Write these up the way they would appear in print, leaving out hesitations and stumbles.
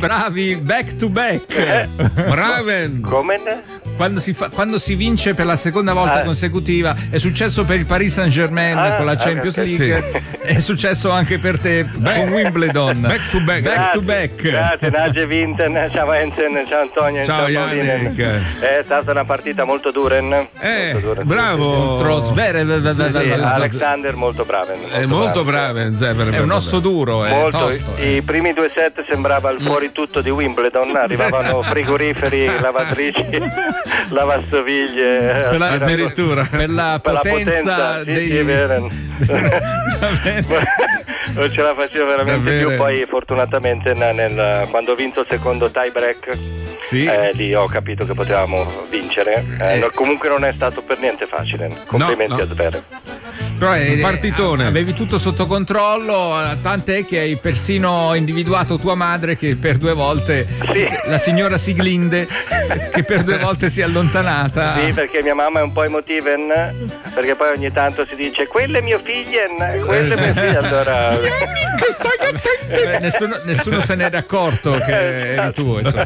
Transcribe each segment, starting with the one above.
bravi back to back. Braven. Come? Quando si vince per la seconda volta consecutiva, è successo per il Paris Saint-Germain con la Champions League, è successo anche per te con Wimbledon. Back to back. Back to back. Grazie, Nage Vinten, ciao Enzen, ciao Antonio, ciao Yannick. È stata una partita molto dura. Bravo. Contro Zverev. Alexander molto bravo. È molto bravo. È un osso duro. Molto. Tosto, I primi 2 set sembrava il fuori tutto di Wimbledon, arrivavano frigoriferi, lavatrici, lavastoviglie. Addirittura. Per la potenza dei... Sì, è vero. Non ce la facevo veramente più. Poi fortunatamente quando ho vinto il secondo tie break, lì ho capito che potevamo vincere. Comunque non è stato per niente facile. Complimenti a Zverev. Però partitone. Avevi tutto sotto controllo, tant'è che hai persino individuato tua madre che per 2 volte, la signora Siglinde, che per 2 volte si è allontanata. Sì, perché mia mamma è un po' emotiva, perché poi ogni tanto si dice quello è mio figlio, quello è mio figlio, allora... Che stai attento! Nessuno se n'era accorto che eri tu, insomma.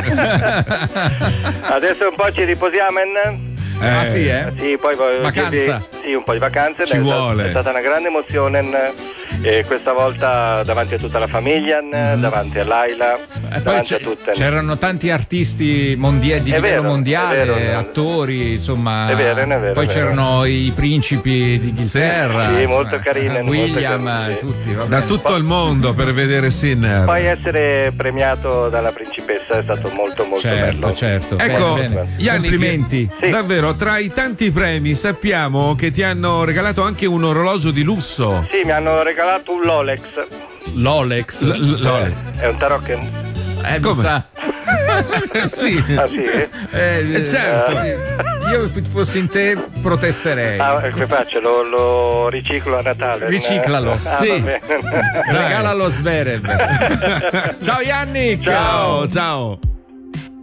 Adesso un po' ci riposiamo, Sì, poi vacanza. Sì, un po' di vacanze. Ci vuole. È stata una grande emozione. Questa volta davanti a tutta la famiglia, davanti a Laila, davanti a tutte. C'erano tanti artisti di livello mondiale, attori, insomma. È vero. Poi c'erano i principi d'Inghilterra. Sì, molto carine. William, molto carine, tutti. Da tutto il mondo per vedere Sinner. Poi essere premiato dalla principessa è stato molto bello. Certo. Ecco, bene. Yannick, complimenti. Sì. Davvero, tra i tanti premi sappiamo che ti hanno regalato anche un orologio di lusso. Sì, mi hanno regalato un Lolex. L'Olex. È un Tarocchen? Come? Mi sa. Sì. Ah sì? Certo. Io fossi in te protesterei. Come faccio? Lo riciclo a Natale? Riciclalo. Sì. Regalalo Zverev. Ciao Yannick. Ciao.